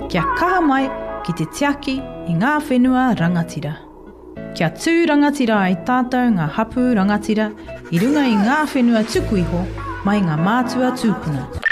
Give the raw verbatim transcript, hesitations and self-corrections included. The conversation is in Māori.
Kia kaha mai ki te tiaki i ngā whenua rangatira. Kia tū rangatira ai tātou ngā hapu rangatira i runga i ngā whenua tuku iho mai ngā mātua tūpuna.